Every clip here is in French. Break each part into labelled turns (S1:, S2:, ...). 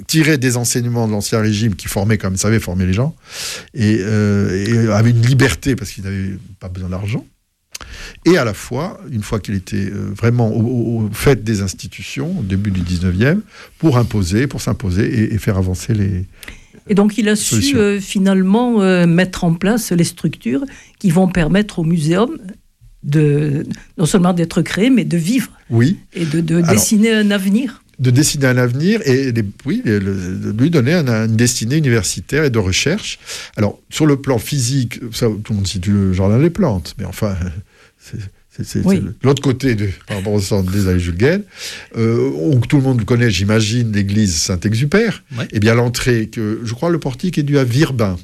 S1: tirait des enseignements de l'Ancien Régime qui formaient comme il savait former les gens, et avait une liberté parce qu'il n'avait pas besoin d'argent. Et à la fois, une fois qu'il était vraiment au fait des institutions, au début du 19e, pour s'imposer et faire avancer les...
S2: Et donc il a su finalement mettre en place les structures qui vont permettre au muséum non seulement d'être créé, mais de vivre.
S1: Oui.
S2: Et de dessiner un avenir.
S1: De dessiner un avenir et de lui donner une destinée universitaire et de recherche. Alors, sur le plan physique, ça, tout le monde situe le Jardin des Plantes, mais enfin, c'est l'autre côté par rapport au centre des Halles Jules Guesde. Tout le monde connaît, j'imagine, l'église Saint-Exupère. Ouais. Et bien l'entrée, je crois le portique est dû à Virbin.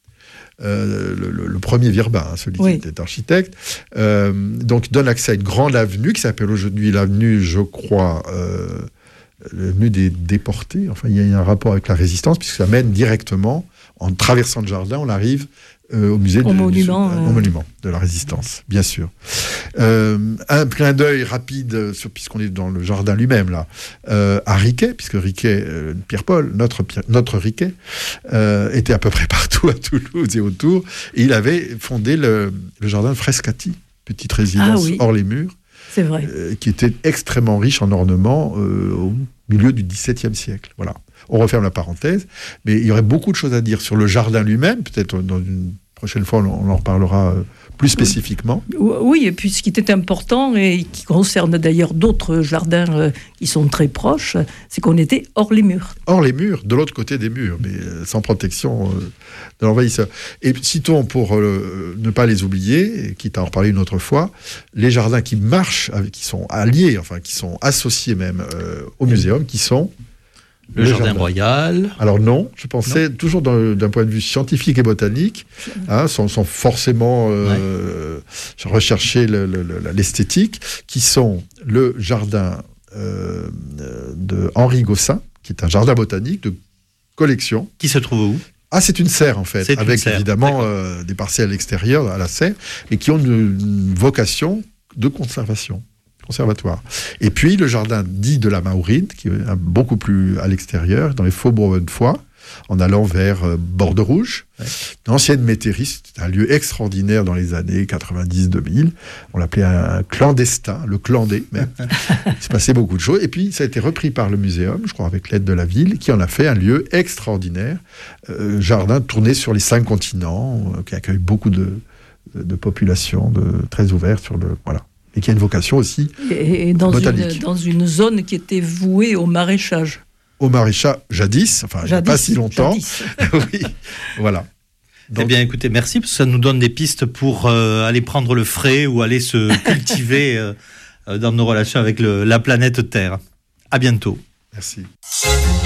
S1: Le premier Virbin, celui qui était architecte, donc donne accès à une grande avenue qui s'appelle aujourd'hui l'avenue, je crois, l'avenue des déportés. Enfin, il y a un rapport avec la Résistance puisque ça mène directement, en traversant le jardin, on arrive au musée au monument de la Résistance, bien sûr. Un clin d'œil rapide, puisqu'on est dans le jardin lui-même, là, à Riquet, puisque Riquet, Pierre-Paul, notre Riquet, était à peu près partout à Toulouse et autour, et il avait fondé le jardin de Frescati, petite résidence hors les murs,
S2: c'est vrai.
S1: Qui était extrêmement riche en ornements au milieu du XVIIe siècle. Voilà. On referme la parenthèse, mais il y aurait beaucoup de choses à dire sur le jardin lui-même. Peut-être dans une prochaine fois, on en reparlera plus spécifiquement.
S2: Oui, et puis ce qui était important, et qui concerne d'ailleurs d'autres jardins qui sont très proches, c'est qu'on était hors les murs.
S1: Hors les murs, de l'autre côté des murs, mais sans protection de l'envahisseur. Et citons, pour ne pas les oublier, quitte à en reparler une autre fois, les jardins qui marchent, qui sont alliés, enfin qui sont associés même au muséum, qui sont...
S3: Le jardin royal.
S1: Alors non, je pensais toujours d'un point de vue scientifique et botanique, sans forcément rechercher l'esthétique, qui sont le jardin de Henri Gossin, qui est un jardin botanique de collection.
S3: Qui se trouve où ?
S1: C'est une serre en fait, avec évidemment des parcelles extérieures à la serre, mais qui ont une vocation de conservatoire. Et puis le jardin dit de la Mahourine, qui est beaucoup plus à l'extérieur, dans les faubourgs de Foix, en allant vers Borderouge. Ouais. L'ancienne métairie, c'était un lieu extraordinaire dans les années 90-2000. On l'appelait un clandestin, le clandé même. Il s'est passé beaucoup de choses. Et puis ça a été repris par le muséum, je crois, avec l'aide de la ville, qui en a fait un lieu extraordinaire. Jardin tourné sur les 5 continents, qui accueille beaucoup de populations, très ouvert sur le... Voilà. Et qui a une vocation aussi botanique.
S2: Dans une zone qui était vouée au maraîchage.
S1: Au maraîchage, jadis, il n'y a pas si longtemps. Oui, voilà.
S3: Donc, eh bien, écoutez, merci, parce que ça nous donne des pistes pour aller prendre le frais ou aller se cultiver dans nos relations avec la planète Terre. À bientôt.
S1: Merci.